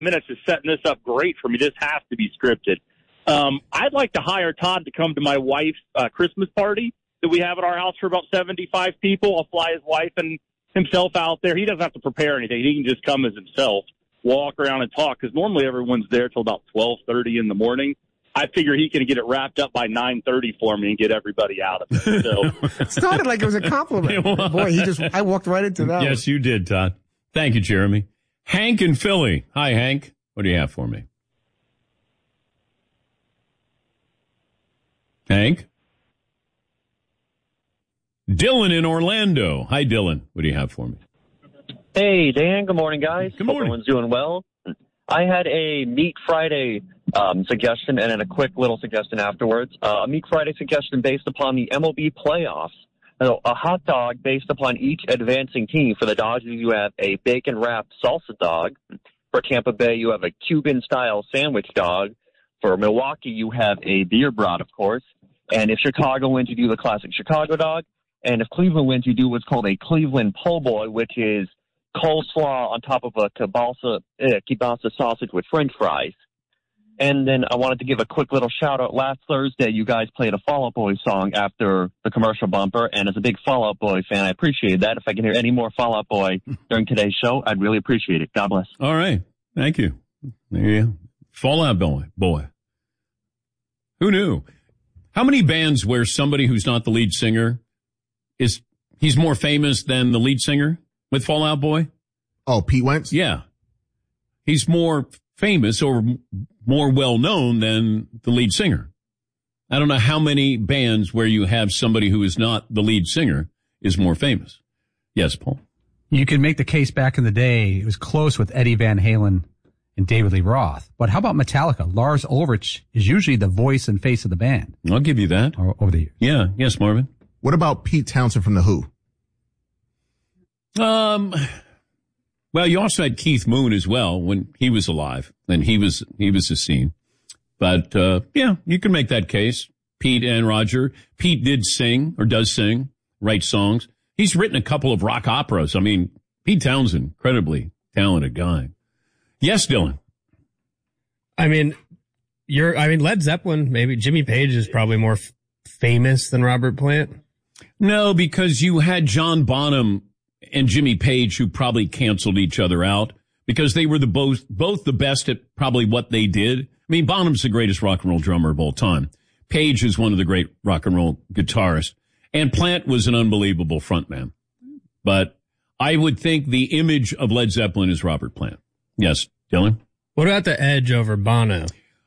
minutes is setting this up great for me. This has to be scripted. I'd like to hire Todd to come to my wife's Christmas party that we have at our house for about 75 people. I'll fly his wife and himself out there. He doesn't have to prepare anything. He can just come as himself, walk around and talk, because normally everyone's there till about 12:30 in the morning. I figure he can get it wrapped up by 9:30 for me and get everybody out of it. So. It started like it was a compliment. Boy, I walked right into that. Yes, you did, Todd. Thank you, Jeremy. Hank in Philly. Hi, Hank. What do you have for me? Hank? Dylan in Orlando. Hi, Dylan. What do you have for me? Hey, Dan. Good morning, guys. Good morning. Hope everyone's doing well. I had a Meat Friday suggestion and then a quick little suggestion afterwards. A Meat Friday suggestion based upon the MLB playoffs. So a hot dog based upon each advancing team. For the Dodgers, you have a bacon-wrapped salsa dog. For Tampa Bay, you have a Cuban-style sandwich dog. For Milwaukee, you have a beer brat, of course. And if Chicago wins, you do the classic Chicago dog. And if Cleveland wins, you do what's called a Cleveland po' boy, which is coleslaw on top of a kielbasa sausage with French fries. And then I wanted to give a quick little shout-out. Last Thursday, you guys played a Fall Out Boy song after the commercial bumper, and as a big Fall Out Boy fan, I appreciate that. If I can hear any more Fall Out Boy during today's show, I'd really appreciate it. God bless. All right. Thank you. There you go. Fall Out Boy. Who knew? How many bands where somebody who's not the lead singer he's more famous than the lead singer with Fall Out Boy? Oh, Pete Wentz? Yeah. He's more famous or more well-known than the lead singer. I don't know how many bands where you have somebody who is not the lead singer is more famous. Yes, Paul? You could make the case back in the day. It was close with Eddie Van Halen and David Lee Roth. But how about Metallica? Lars Ulrich is usually the voice and face of the band. I'll give you that. Over the years. Yeah. Yes, Marvin? What about Pete Townsend from The Who? Well, you also had Keith Moon as well when he was alive, and he was a scene. But, yeah, you can make that case. Pete and Roger. Pete did sing, or does sing, write songs. He's written a couple of rock operas. I mean, Pete Townsend, incredibly talented guy. Yes, Dylan. I mean, Led Zeppelin, maybe Jimmy Page is probably more famous than Robert Plant. No, because you had John Bonham and Jimmy Page who probably canceled each other out because they were both the best at probably what they did. I mean, Bonham's the greatest rock and roll drummer of all time. Page is one of the great rock and roll guitarists. And Plant was an unbelievable frontman. But I would think the image of Led Zeppelin is Robert Plant. Yes, Dylan? What about the Edge over Bono?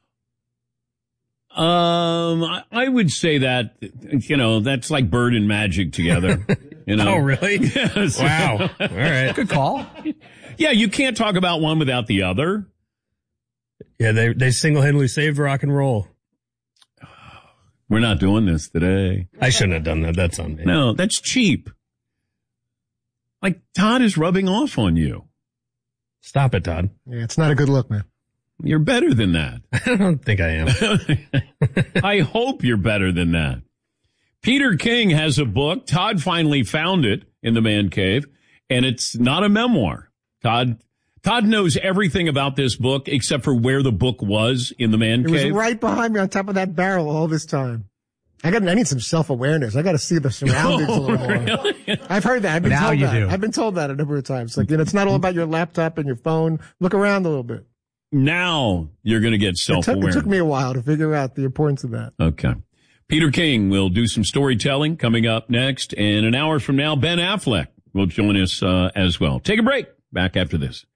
I would say that, that's like Bird and Magic together. Oh, really? Yes. Wow. All right. Good call. Yeah, you can't talk about one without the other. Yeah, they single-handedly saved rock and roll. We're not doing this today. I shouldn't have done that. That's on me. No, that's cheap. Like, Todd is rubbing off on you. Stop it, Todd. Yeah, it's not a good look, man. You're better than that. I don't think I am. I hope you're better than that. Peter King has a book. Todd finally found it in the man cave, and it's not a memoir. Todd knows everything about this book except for where the book was in the man cave. It was right behind me on top of that barrel all this time. I need some self-awareness. I got to see the surroundings a little more. Really? I've heard that. I've been told that a number of times. Like, it's not all about your laptop and your phone. Look around a little bit. Now you're going to get self-awareness. It took me a while to figure out the importance of that. Okay. Peter King will do some storytelling coming up next. And an hour from now, Ben Affleck will join us as well. Take a break. Back after this.